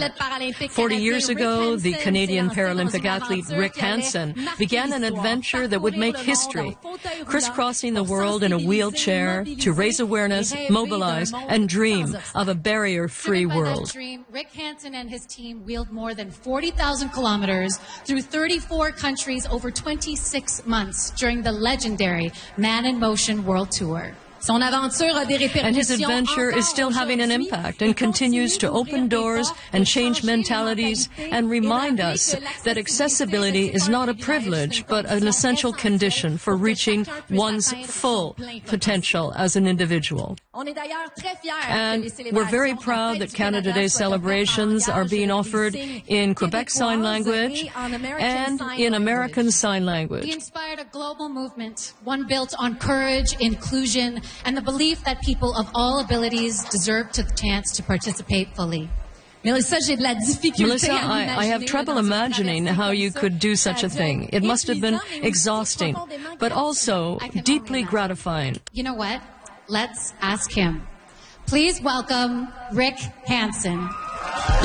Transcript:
40 years ago, the Canadian Paralympic athlete Rick Hansen began an adventure that would make history, crisscrossing the world in a wheelchair to raise awareness, mobilize, and dream of a barrier-free world. Rick Hansen and his team wheeled more than 40,000 kilometers through 34 countries over 26 months during the legendary Man in Motion World Tour. And his adventure is still having an impact and continues to open doors and change mentalities and remind us that accessibility is not a privilege but an essential condition for reaching one's full potential as an individual. And we're very proud that Canada Day celebrations are being offered in Quebec Sign Language and in American Sign Language. He inspired a global movement, one built on courage, inclusion, and the belief that people of all abilities deserve the chance to participate fully. Melissa, I have trouble imagining how you could do such a thing. It must have been exhausting, but also deeply gratifying. You know what? Let's ask him. Please welcome Rick Hansen.